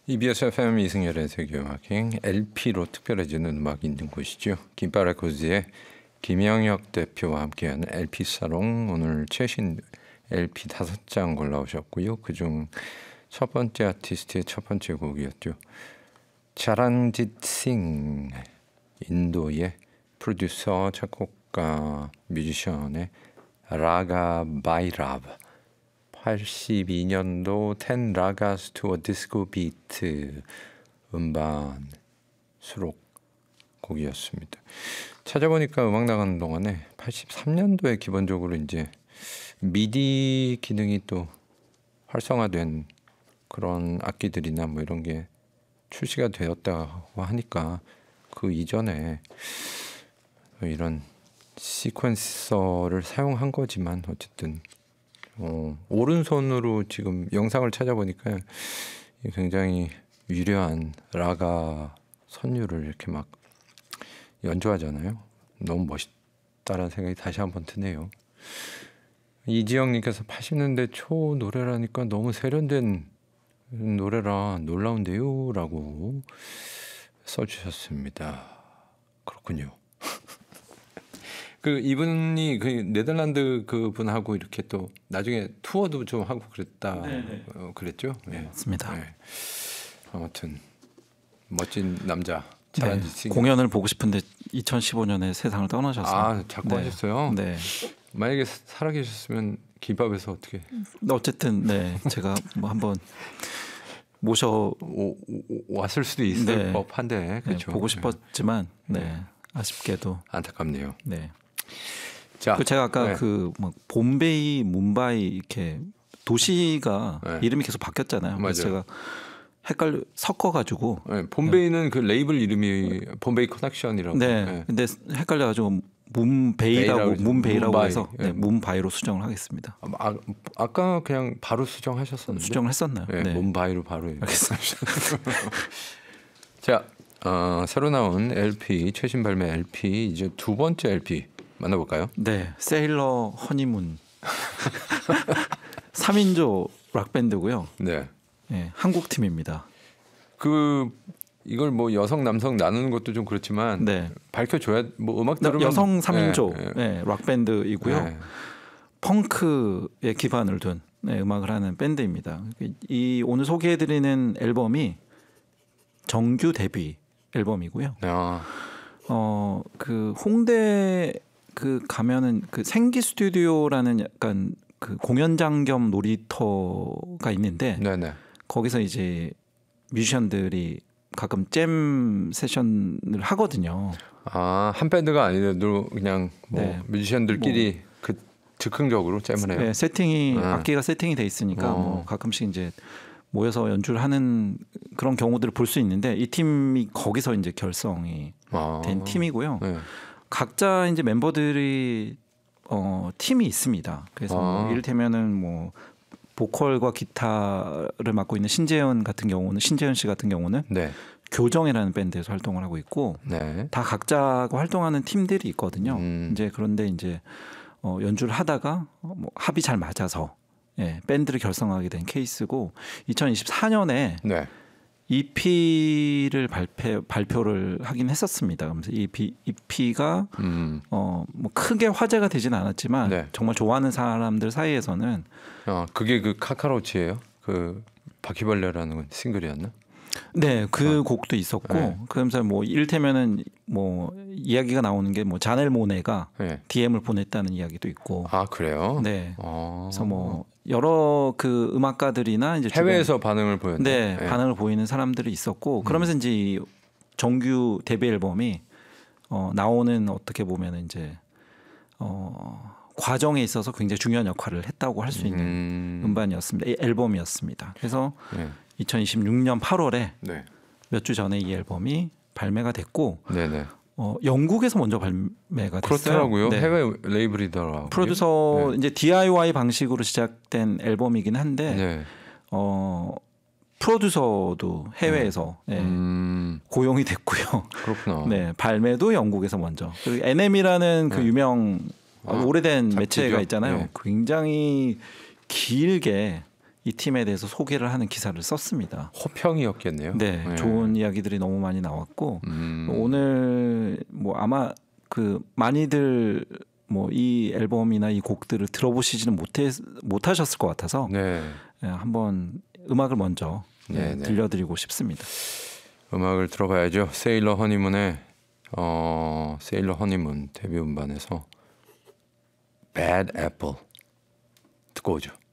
EBS FM 이승열의 세계음악행 LP로 특별해지는 음악이 있는 곳이죠. 김바 레코드의 김영혁 대표와 함께하는 LP 사롱. 오늘 최신 LP 5장 골라오셨고요. 그중 첫 번째 아티스트의 첫 번째 곡이었죠. 차란짓 싱, 인도의 프로듀서, 작곡가, 뮤지션의 라가 바이라브. 82년도 10 Ragas to a Disco Beat 음반 수록곡이었습니다. 찾아보니까 음악 나가는 동안에 83년도에 기본적으로 이제 미디 기능이 또 활성화된 그런 악기들이나 뭐 이런 게 출시가 되었다고 하니까 그 이전에 이런 시퀀서를 사용한 거지만 어쨌든 오른손으로 지금 영상을 찾아보니까 굉장히 위려한 라가 선율을 이렇게 막 연주하잖아요. 너무 멋있다라는 생각이 다시 한번 드네요. 이지영님께서 80년대 초 노래라니까 너무 세련된 노래라 놀라운데요 라고 써주셨습니다. 그렇군요. 그 이분이 그 네덜란드 그 분하고 이렇게 또 나중에 투어도 좀 하고 그랬다. 그랬죠? 네, 맞습니다. 네. 아무튼 멋진 남자. 네, 공연을 보고 싶은데 2015년에 세상을 떠나셔서. 아, 자꾸 하셨어요? 네. 만약에 살아계셨으면 김밥에서 어떻게? 어쨌든 네, 제가 뭐 한번 모셔 왔을 수도 있을 법한데 그렇죠. 네, 보고 싶었지만 아쉽게도 안타깝네요. 네. 자, 제가 아까 그 막 봄베이, 뭄바이 이렇게 도시가 이름이 계속 바뀌었잖아요. 그래서 제가 섞어가지고. 봄베이는 그 레이블 이름이 봄베이 커넥션이라고. 네. 근데 헷갈려가지고 문베이라고 해서 문바이로 수정을 하겠습니다. 아까 그냥 바로 수정하셨었는데. 수정을 했었나요? 네. 문바이로 바로. 알겠습니다. 자. 새로 나온 LP, 최신 발매 LP 이제 두 번째 LP 만나볼까요? 네, 세일러 허니문 3인조 락 밴드고요. 네, 한국 팀입니다. 이걸 뭐 여성 남성 나누는 것도 좀 그렇지만 밝혀줘야 뭐 음악 들으면 여성 3인조 락 밴드이고요. 펑크에 기반을 둔 음악을 하는 밴드입니다. 이 오늘 소개해드리는 앨범이 정규 데뷔 앨범이고요. 그 홍대 그 가면은 그 생기 스튜디오라는 약간 그 공연장 겸 놀이터가 있는데 거기서 이제 뮤지션들이 가끔 잼 세션을 하거든요. 한 밴드가 아니라도 그냥 뮤지션들끼리 그 즉흥적으로 잼을 해요. 네, 세팅이 악기가 세팅이 돼 있으니까 뭐 가끔씩 이제 모여서 연주를 하는 그런 경우들을 볼 수 있는데 이 팀이 거기서 이제 결성이 된 팀이고요. 각자 이제 멤버들이 팀이 있습니다. 그래서 뭐 이를테면은 뭐 보컬과 기타를 맡고 있는 신재현 씨 같은 경우는 교정이라는 밴드에서 활동을 하고 있고 다 각자가 활동하는 팀들이 있거든요. 이제 그런데 이제 연주를 하다가 뭐 합이 잘 맞아서 밴드를 결성하게 된 케이스고 2024년에 EP를 발표를 하긴 했었습니다. 그래서 이 EP가 뭐 크게 화제가 되지는 않았지만 정말 좋아하는 사람들 사이에서는 그게 그 카카로치예요? 그 바퀴벌레라는 싱글이었나? 네, 그 곡도 있었고 그러면서 뭐 이를테면은 뭐 이야기가 나오는 게 뭐 자넬 모네가 DM을 보냈다는 이야기도 있고. 아, 그래요? 네. 그래서 뭐 여러 그 음악가들이나 이제 해외에서 반응을 보였네. 반응을 보이는 사람들이 있었고 그러면서 이제 정규 데뷔 앨범이 나오는 어떻게 보면 이제 과정에 있어서 굉장히 중요한 역할을 했다고 할 수 있는 음반이었습니다. 앨범이었습니다. 그래서 2026년 8월에 몇 주 전에 이 앨범이 발매가 됐고 영국에서 먼저 발매가 됐어요. 그렇더라고요. 해외 레이블이더라고요. 프로듀서 이제 DIY 방식으로 시작된 앨범이긴 한데 프로듀서도 해외에서 고용이 됐고요. 그렇구나. 발매도 영국에서 먼저. 그리고 NM이라는 그 유명 오래된 매체가 있잖아요. 굉장히 길게 이 팀에 대해서 소개를 하는 기사를 썼습니다. 호평이었겠네요. 네, 네. 좋은 이야기들이 너무 많이 나왔고 오늘 뭐 아마 그 많이들 뭐 이 앨범이나 이 곡들을 들어보시지는 못하셨을 것 같아서 네. 한번 음악을 먼저 들려드리고 싶습니다. 음악을 들어봐야죠. 세일러 허니문의 세일러 허니문 데뷔 음반에서 Bad Apple 듣고 오죠.